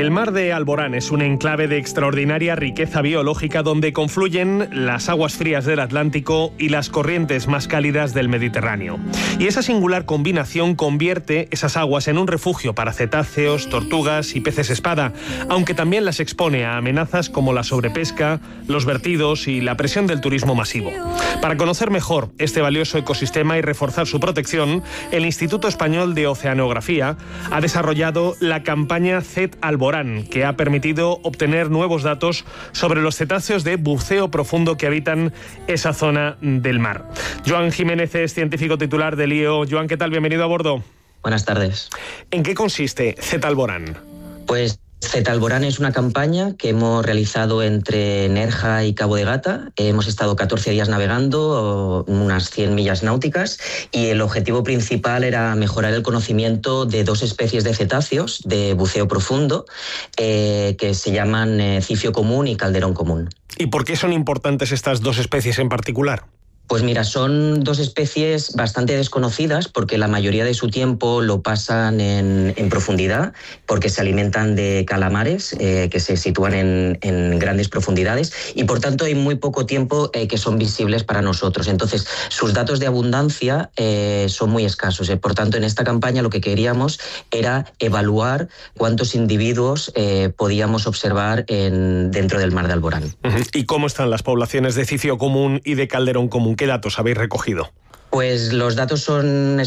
El mar de Alborán es un enclave de extraordinaria riqueza biológica donde confluyen las aguas frías del Atlántico y las corrientes más cálidas del Mediterráneo. Y esa singular combinación convierte esas aguas en un refugio para cetáceos, tortugas y peces espada, aunque también las expone a amenazas como la sobrepesca, los vertidos y la presión del turismo masivo. Para conocer mejor este valioso ecosistema y reforzar su protección, el Instituto Español de Oceanografía ha desarrollado la campaña CET Alborán, que ha permitido obtener nuevos datos sobre los cetáceos de buceo profundo que habitan esa zona del mar. Joan Jiménez es científico titular del IEO. Joan, ¿qué tal? Bienvenido a bordo. Buenas tardes. ¿En qué consiste CET Alborán? Pues CET Alborán es una campaña que hemos realizado entre Nerja y Cabo de Gata. Hemos estado 14 días navegando, unas 100 millas náuticas, y el objetivo principal era mejorar el conocimiento de dos especies de cetáceos de buceo profundo que se llaman cifio común y calderón común. ¿Y por qué son importantes estas dos especies en particular? Pues mira, son dos especies bastante desconocidas porque la mayoría de su tiempo lo pasan en profundidad, porque se alimentan de calamares que se sitúan en grandes profundidades, y por tanto hay muy poco tiempo que son visibles para nosotros. Entonces, sus datos de abundancia son muy escasos. Por tanto, en esta campaña lo que queríamos era evaluar cuántos individuos podíamos observar dentro del mar de Alborán. ¿Y cómo están las poblaciones de cifio común y de calderón común? ¿Qué datos habéis recogido? Pues los datos son